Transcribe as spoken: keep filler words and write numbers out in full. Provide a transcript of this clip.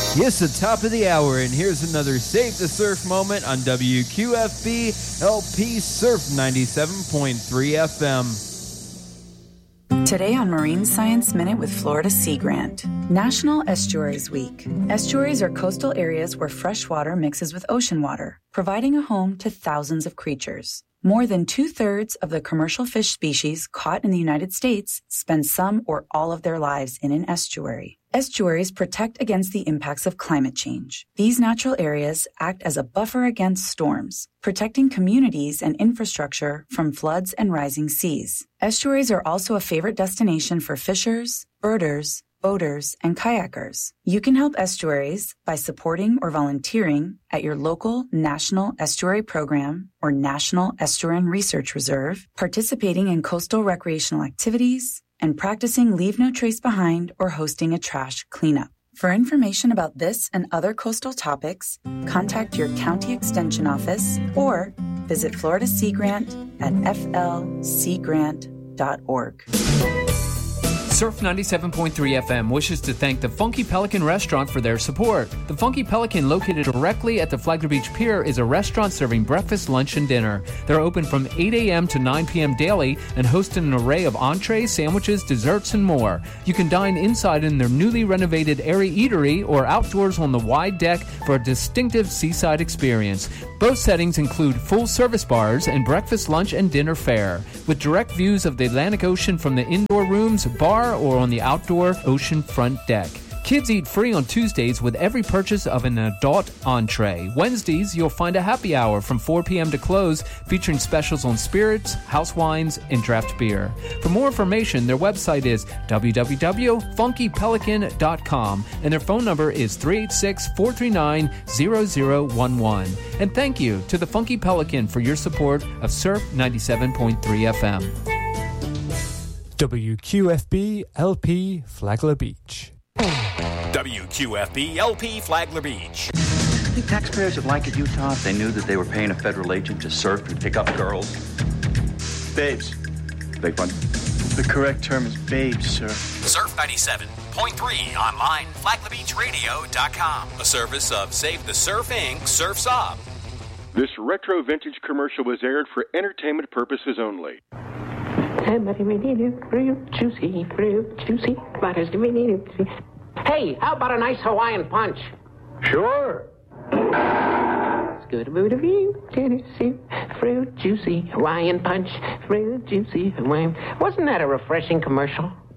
Yes, the top of the hour, and here's another Save the Surf moment on W Q F B L P Surf ninety-seven point three F M. Today on Marine Science Minute with Florida Sea Grant. National Estuaries Week. Estuaries are coastal areas where fresh water mixes with ocean water, providing a home to thousands of creatures. More than two-thirds of the commercial fish species caught in the United States spend some or all of their lives in an estuary. Estuaries protect against the impacts of climate change. These natural areas act as a buffer against storms, protecting communities and infrastructure from floods and rising seas. Estuaries are also a favorite destination for fishers, birders, boaters, and kayakers. You can help estuaries by supporting or volunteering at your local National Estuary Program or National Estuarine Research Reserve, participating in coastal recreational activities, and practicing Leave No Trace Behind or hosting a trash cleanup. For information about this and other coastal topics, contact your county extension office or visit Florida Sea Grant at f l sea grant dot org. Surf ninety-seven point three F M wishes to thank the Funky Pelican Restaurant for their support. The Funky Pelican, located directly at the Flagler Beach Pier, is a restaurant serving breakfast, lunch, and dinner. They're open from eight a.m. to nine p.m. daily and host an array of entrees, sandwiches, desserts, and more. You can dine inside in their newly renovated airy eatery or outdoors on the wide deck for a distinctive seaside experience. Both settings include full-service bars and breakfast, lunch, and dinner fare, with direct views of the Atlantic Ocean from the indoor rooms, bar, or on the outdoor ocean front deck. Kids eat free on Tuesdays with every purchase of an adult entree. Wednesdays, you'll find a happy hour from four p.m. to close, featuring specials on spirits, house wines, and draft beer. For more information, their website is w w w dot funky pelican dot com, and their phone number is three eight six, four three nine, zero zero one one. And thank you to the Funky Pelican for your support of Surf ninety-seven point three F M. W Q F B L P Flagler Beach. W Q F B L P Flagler Beach. I think taxpayers would like it, Utah, if they knew that they were paying a federal agent to surf and pick up girls. Babes. Beg pardon? The correct term is babes, sir. Surf ninety-seven point three online, flagler beach radio dot com. A service of Save the Surf Incorporated. Surf's Up. This retro vintage commercial was aired for entertainment purposes only. Fruit juicy, fruit juicy. Hey, how about a nice Hawaiian punch? Sure. It's good about a view, Tennessee. Fruit juicy, Hawaiian punch. Fruit juicy, Hawaiian. Wasn't that a refreshing commercial?